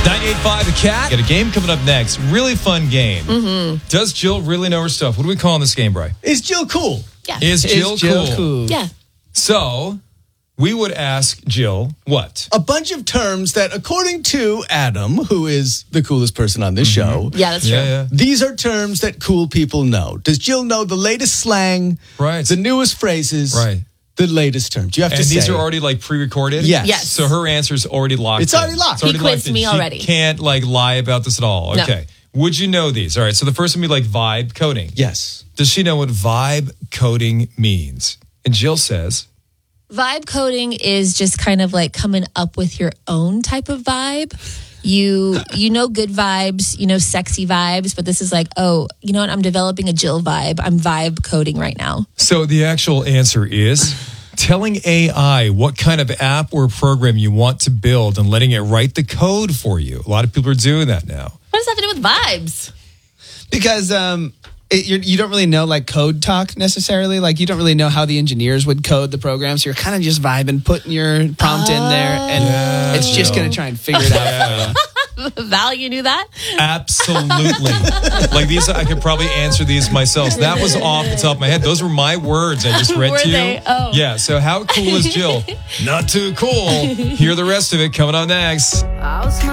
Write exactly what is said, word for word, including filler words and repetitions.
nine eight five The Cat. Got a game coming up next. Really fun game. Mm-hmm. Does Jill really know her stuff? What do we call this game, Bri? Is Jill cool? Yeah. Is Jill, Is Jill cool? cool? Yeah. So, we would ask Jill what? A bunch of terms that, according to Adam, who is the coolest person on this show, Yeah, that's true. Yeah, yeah. these are terms that cool people know. Does Jill know the latest slang, Right. the newest phrases, Right. the latest terms? You have And to say. these are already like pre-recorded? Yes. Yes. So her answer's already locked It's in. already locked. It's already He quizzed locked in. me She already. can't like lie about this at all. No. Okay. Would you know these? All right. So the first one would be like vibe coding. Yes. Does she know what vibe coding means? And Jill says, Vibe coding is just kind of like coming up with your own type of vibe. You you know good vibes, you know sexy vibes, but this is like, oh, you know what? I'm developing a Jill vibe. I'm vibe coding right now. so the actual answer is telling A I what kind of app or program you want to build and letting it write the code for you. A lot of people are doing that now. What does that have to do with vibes? Because um, it, you're, you don't really know like code talk necessarily. Like you don't really know how the engineers would code the program. So you're kind of just vibing, putting your prompt in there, and Yeah, it's just Jill. going to try and figure it out. Val, you knew that? Absolutely. Like these, I could probably answer these myself. That was off the top of my head. Those were my words I just read Were to you. they? Oh. Yeah. So how cool is Jill? Not too cool. Hear the rest of it coming on next. I'll smile.